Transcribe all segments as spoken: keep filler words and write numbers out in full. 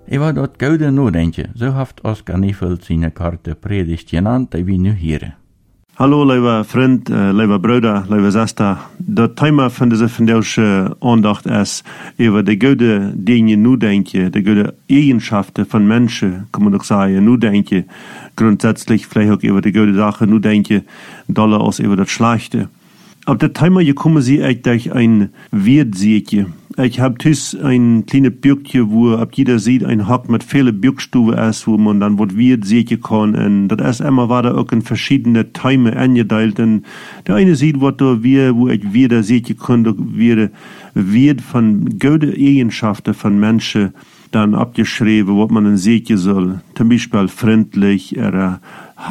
Über dat Goude Nodenken, so haft Oskar Niefeld seine Karte Predigt genannt, die wir nu hören. Hallo, lieber Freund, äh, lieber Bruder, lieber Schwester. Das Thema von dieser vandaagse Andacht ist über die gute Dinge Nudenken, die gute Eigenschaften von Menschen, kann man doch sagen, Nudenken. Grundsätzlich vielleicht auch über die gute Sache Nudenken, doller als über das Schlechte. Auf das Thema gekommen sie ich durch ein Wirtsäge. Ich habe tüs ein kleines Bürgchen, wo ab jeder sieht ein Hack mit vielen Bürgstuben ist, wo man dann was Wirtsäge kann. Und das ist immer war da auch in verschiedene Themen eingeteilt. Und der eine sieht, was da wir, wo ich wieder säge kann, da wird, wird von guten Eigenschaften von Menschen dann abgeschrieben, was man dann säge soll. Zum Beispiel freundlich, er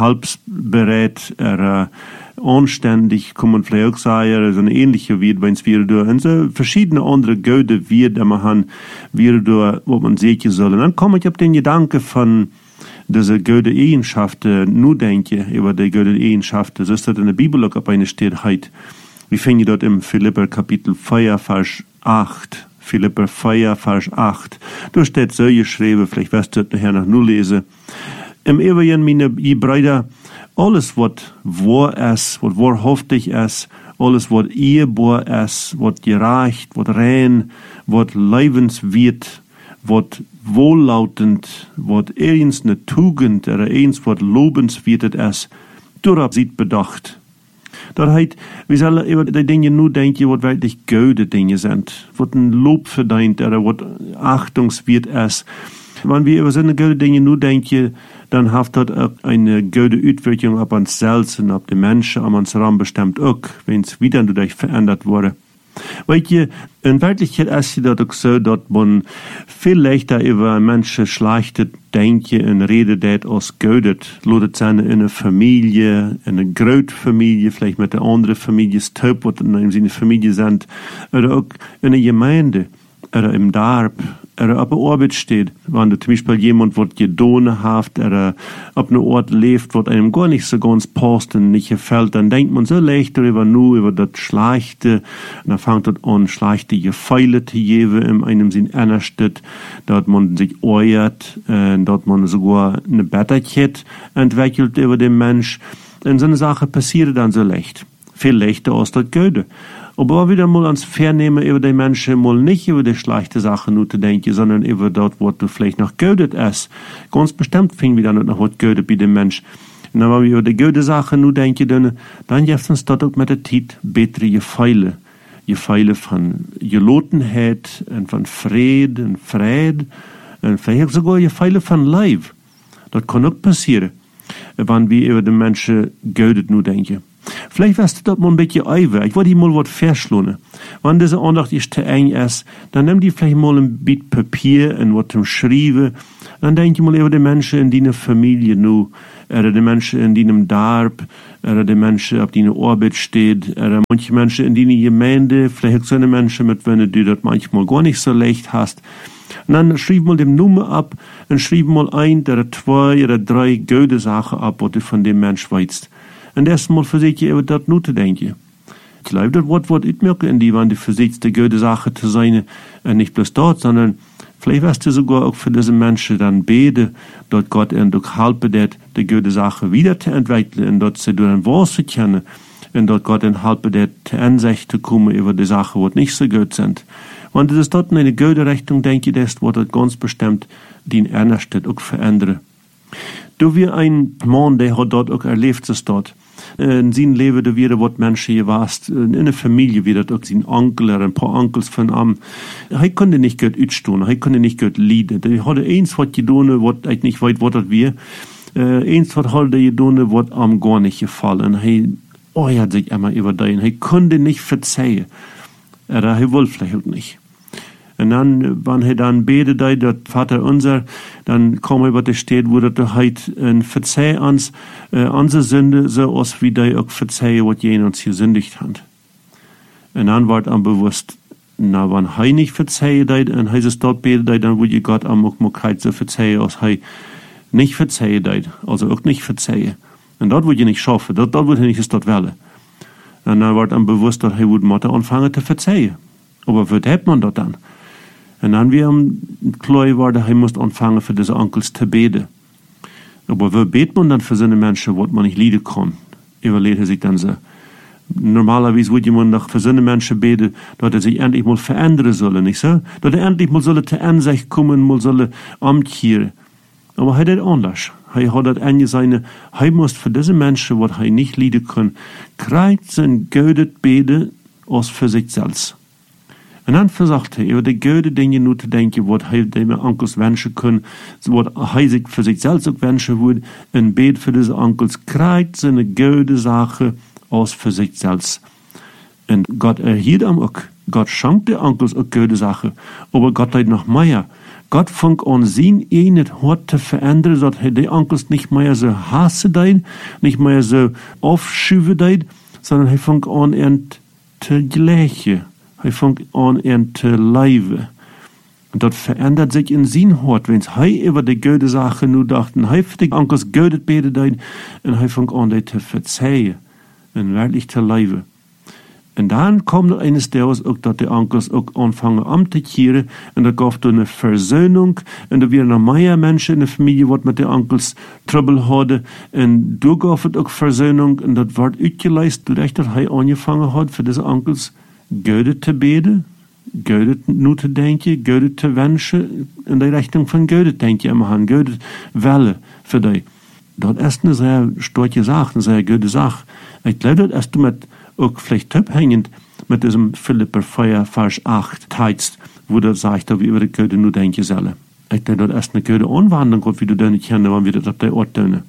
halbsbereit, er anständig, kann man vielleicht auch sagen, so eine ähnliche wird, wenn es wieder durch, und so verschiedene andere Göde wird, die man haben, wieder durch, was man sehen soll. Und dann komme ich auf den Gedanke von diese Göde Eigenschaften, nur denke über die Göde Eigenschaften, so ist das in der Bibel auch auf eine steht heute. Wir finden dort im Philipper Kapitel vier, Vers acht. Philipper vier, Vers acht. Da steht so geschrieben, vielleicht wirst du das nachher noch nur lesen. Im Ewigen, meine Brüder, alles, was wahr ist, was wahrhaftig ist, alles, was ehrbar ist, was gerecht, was rein, was lebenswert, was wohllautend, was eins eine Tugend, oder eins, was lobenswert ist, darauf sieht bedacht. Das heißt, wir sollen über die Dinge nur denken, was wirklich gute Dinge sind, was ein Lob verdient, oder was achtungswert ist. Wenn wir über so eine gute Dinge nur denken, dann hat das auch eine gute Auswirkung auf uns selbst und auf die Menschen um uns herum bestimmt auch, wenn es wieder dadurch verändert wurde. Weil je, in Wirklichkeit ist es das auch so, dass man viel leichter über Menschen schlechte denken und redet als gödet. Lodet seine in einer Familie, in einer Großfamilie, vielleicht mit der anderen Familie, ist top, was in seiner Familie sind, oder auch in einer Gemeinde, oder im Dorf, oder auf der Arbeit steht, wenn du zum Beispiel jemand, wird gedohne haft, oder auf einer Ort lebt, wo einem gar nicht so ganz passt und nicht gefällt, dann denkt man so leicht darüber nur, über das Schlechte, und dann fängt das an, schlechte Gefühle zu geben, in einem Sinn ernstet, dort man sich euert, äh, dort man sogar eine Bitterkeit entwickelt über den Mensch, und so eine Sache passiert dann so leicht. Viel leichter als das Gute. Aber wieder mal ans Vernehmen über die Menschen, mal nicht über die schlechte Sachen nur zu denken, sondern über das, was du vielleicht noch gödet ist. Ganz bestimmt fing wieder noch was gödet bei dem Mensch. Und wenn wir über die gute Sachen nur denken, dann, dann gibt uns dort auch mit der Zeit bessere Gefühle. Gefühle von Gelotenheit und von Frieden und Fried und vielleicht sogar Gefühle von Leib. Das kann auch passieren, wenn wir über den Menschen gödet nur denken. Vielleicht wirst du dort mal ein bisschen eiver. Ich wollte mal was verschlohnen. Wenn diese Andacht ist zu eng ist, dann nimm die vielleicht mal ein bisschen Papier und was zum Schreiben. Dann denk mal über die Menschen in deiner Familie nu, oder die Menschen in deinem Dorf, oder die Menschen, auf deiner Arbeit steht, oder manche Menschen in deiner Gemeinde, vielleicht so eine Menschen, mit denen du das manchmal gar nicht so leicht hast. Und dann schreib mal dem Nummer ab und schreib mal ein oder zwei oder drei gute Sachen ab, was du von dem Mensch weißt. Und erstmal versuch ich über das nur zu denken. Ich glaube, das Wort wird ich merken, in die, wenn du versuchst, die gute Sache zu sein, und nicht bloß dort, sondern vielleicht wirst du sogar auch für diese Menschen dann beten, dort Gott ihnen durch helfen, dat die gute Sache wieder zu entwickeln, und dort sie durch wahr zu kennen, und dort Gott ihnen helfen, dat zur Ansicht zu kommen über die Sachen, die nicht so gut sind. Wenn du das dort in eine gute Richtung denken lässt, wird das ganz bestimmt den Ernst auch verändern. Du wie ein Mann, der hat dort auch erlebt, es dort. In seinem Leben, da wieder, was Menschen hier warst, in einer Familie wieder, auch sein Onkel oder ein paar Onkels von ihm. Er konnte nicht gut utstehen, er konnte nicht gut lieben. Er hatte eins, was getan, was ich nicht weiß, was das wir. Eins, was hat er getan, was ihm gar nicht gefallen. Er ärgert sich immer über den. Er konnte nicht verzeihen. Oder er wollte vielleicht auch nicht. Und dann, wenn er dann betet, der Vater unser, dann kommen wir, was da steht, wo das halt ein Verzeih uns, äh, unsere Sünde, so aus wie der auch verzeihe, was jene uns gesündigt hat. Und dann wird am bewusst, na, wenn er nicht verzeihe, und heißt es dort betet, dann würde Gott am Möglichkeit so verzeihe, als er nicht verzeihe, also auch nicht verzeihe. Und dort würde ich nicht schaffen, dort, dort würde ich nicht es dort wählen. Und dann wird am bewusst, dass er würde Mutter anfangen zu verzeihen. Aber was hat man dort dann? En dan weer om klooi worden, hij moest ontvangen voor deze onkels te beden. Aber wie betet man dann für so eine Menschen, was man nicht leiden kann? Überlegt er sich dann so. Normalerweise würde man noch für so eine Menschen beten, dass er sich endlich mal verändern soll, nicht so? Dass er endlich mal soll zur Ansicht kommen, mal soll umkehren. Aber er hat das anders. Er hat das angesehen, er muss für diese Menschen, was er nicht leiden kann, kriegt sein Gödet beten als für sich selbst. Und dann versucht er, über die gute Dinge nur zu denken, was er dem Onkels wünschen kann, was er sich für sich selbst auch wünschen würde, und bet für diese Onkels, kriegt seine gute Sache aus für sich selbst. Und Gott erhielt ihm auch, Gott schenkt den Onkels auch gute Sache, aber Gott hat noch mehr. Gott fängt an, sein nicht hart zu verändern, dass er die Onkels nicht mehr so hassen deit, nicht mehr so aufschieben deit, sondern er fängt an, ihn zu gleichen. Er fängt an, ihn zu leben. Und das verändert sich in sein Hort, wenn er über die gute Sache nur dachte, er für die Onkels gute betet und er fängt an, die zu verzeihen und wirklich zu leben. Und dann kommt noch eines Tages auch, dass die Onkels auch anfangen umzukehren und da gab es eine Versöhnung und da waren noch mehr Menschen in der Familie, die mit den Onkels Trouble hatten und da gab es auch Versöhnung und das wird ausgeleistet, durch dass er angefangen hat, für diese Onkels Göde zu beten, Göde nur zu denken, Göde zu wünschen, in die Richtung von Göde denken immer an, Göde Welle für dich. Das ist eine sehr starke Sache, eine sehr gute Sache. Ich glaube, dass du mit auch vielleicht abhängend mit diesem Philipper vier, Vers acht teilst, wo du sagst, dass wir über die Göde nur denken sollen. Ich glaube, das ist eine gute Anwendung, wie du das nicht kennen, wenn wir das auf der Ort tun.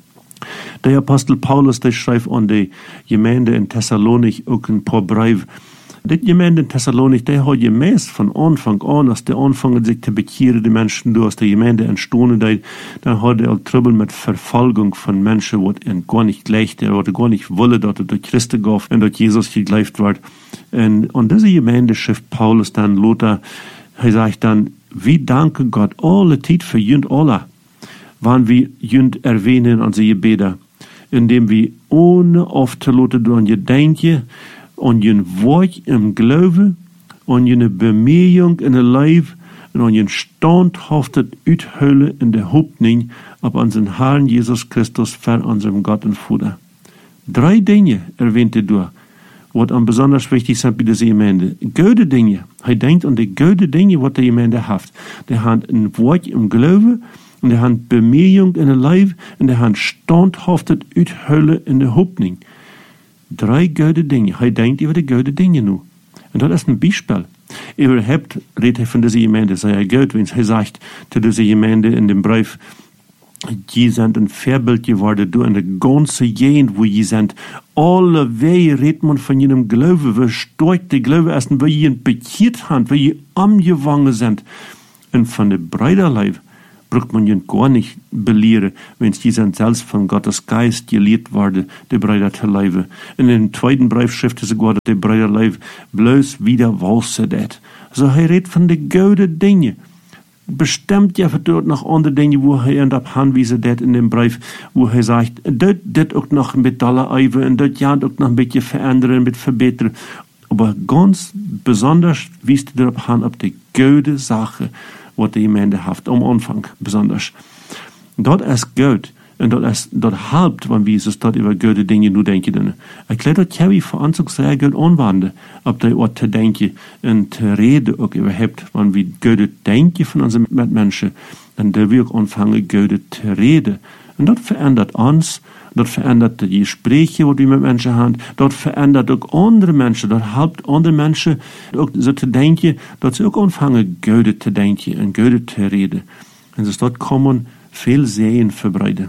Der Apostel Paulus, der schreibt an die Gemeinde in Thessalonik auch ein paar Briefe. Die Gemeinde in Thessalonik, der hat gemäß von Anfang an, als der anfangen sich zu bekehren, die Menschen, die aus der Gemeinde entstanden, dann hat er auch Trouble mit Verfolgung von Menschen, die ihn gar nicht gleicht, er hat gar nicht wollen, dass er durch Christus gab und durch Jesus gegleicht wird. Und, und diese Gemeinde schrift Paulus dann, Lothar, er sagt dann, wir danken Gott alle Zeit für jünd alle, wann wir jünd erwähnen an sie Gebete, indem wir ohne aufzulassen an gedenken, an jen Wort im Glauben, an jene Bemühung in der Leib, und an jen standhaftet Uthöhle in der Hoffnung auf unseren Herrn Jesus Christus für unserem Gott und Vater. Drei Dinge erwähnte du, was am besonders wichtig sind bei dieser Gemeinde. Gute Dinge. Er denkt an die gute Dinge, was die Gemeinde hat. Der hat ein Wort im Glauben, und der hat Bemühung in der Leib, und der hat standhaftet Uthöhle in der Hoffnung. Drei gute Dinge. Er denkt über die gute Dinge nur. Und das ist ein Beispiel. Überhaupt redet er von dieser Gemeinde sehr gut, wenn er sagt zu dieser Gemeinde in dem Brief, die sind ein Vorbild geworden, du in der ganzen Gegend, wo die sind. Alle Wege redet man von ihrem Glauben, wie stark der Glaube ist, und wie ihn bekehrt haben, wie sie umgewangen sind. Und von der Brüderleib braucht man ihn gar nicht belehren, wenn die sind selbst von Gottes Geist gelehrt worden, die Brüder zu leben. In dem zweiten Brief schreibt er sogar, dass die Brüderleib bloß wieder walsen det. Also er redet von den guten Dingen. Bestimmt ja dort noch andere Dinge, wo er in der Handwiese det in dem Brief, wo er sagt, dort, dort auch noch mit aller Eiwe und dort ja auch noch ein bisschen verändern, mit verbessern. Aber ganz besonders wiest er darauf an, auf die gute Sache, was die Gemeinde hat, am Anfang besonders. Dort ist gut, und dort ist, dort halbt, wenn wir es dort über gute Dinge nur denken. Ich glaube, dort kann ich für uns auch sehr gut anwenden, auf die Ort zu denken und zu reden auch überhaupt, wenn wir gute denken von unseren Mitmenschen, dann dürfen wir auch anfangen, gute zu reden. Und dort verändert uns, dort verändert die Gespräche, die wir mit Menschen haben, dort verändert auch andere Menschen, dort helpt andere Menschen auch so zu denken, dort sie auch anfangen, Gute zu denken und Gute zu reden. Und es dort kommen viel Sehen verbreiten.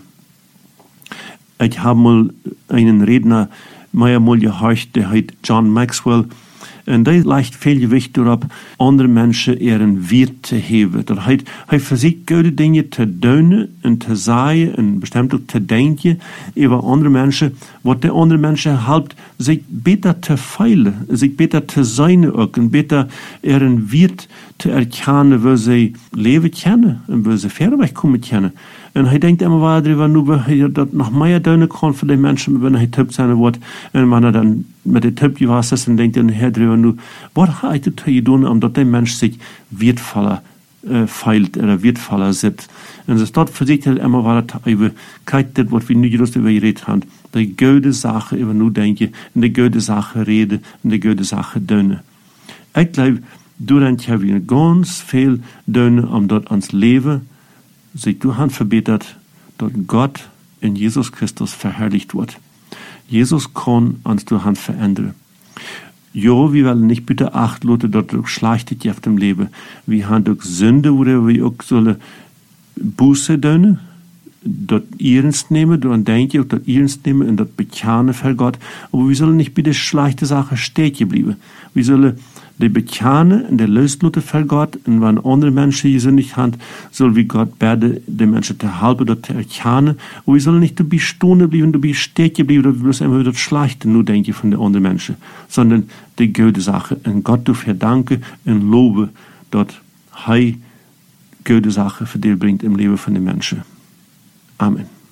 Ich habe mal einen Redner, mal mal gehört, der heißt John Maxwell, und der legt viel Gewicht darauf, andere Menschen ihren Wert zu heben. Das heißt, er versucht, gute Dinge zu tun und zu sagen und bestimmt auch zu denken über andere Menschen, was die andere Menschen helpt, sich besser zu feilen, sich besser zu sein auch und besser ihren Wert zu erkennen, wo sie leben können und wo sie fairweg kommen können. Und er denkt immer weiter darüber, nur wenn er das noch mehr tun kann für die Menschen, wenn er Tipp sein wird. Und wenn er dann mit dem Tipp gewasst ist, dann denkt er nachher darüber immer nur, was hat er zu tun, omdat der Mensch sich wertvoller äh, feilt oder wertvoller sitzt. Und das dort versiegt er immer weiter über, kijk das, was wir nu just über geredet haben, die gute Sache über nur denken, und die gute Sache reden, und die gute Sache dönen. Ich glaube, durant haben wir ganz viel dönen, um dort ans Leben, sich durch verbetert, dort Gott in Jesus Christus verherrlicht wird. Jesus kann uns durch Hand verändern. Jo, wir wollen nicht bitte acht Leute dort schlechtet auf dem Leben. Wir haben durch Sünde, wo wir auch sollen Buße tun, dort ernst nehmen, dort denken, auch dort ernst nehmen und dort bekennen für Gott. Aber wir sollen nicht bitte schlechte Sachen stehen bleiben. Wir sollen die bekennen und die Lösnute für Gott, und wenn andere Menschen hier sind nicht haben, soll wie Gott berde, die Menschen zu halten, dort zu erkennen. Und wir sollen nicht dabei stehen bleiben, dabei stehen bleiben, oder bloß immer dort schlechte nur denken von den anderen Menschen, sondern die gute Sache. Und Gott dafür danke und lobe, dort hei gute Sache für dich bringt im Leben von den Menschen. Amen.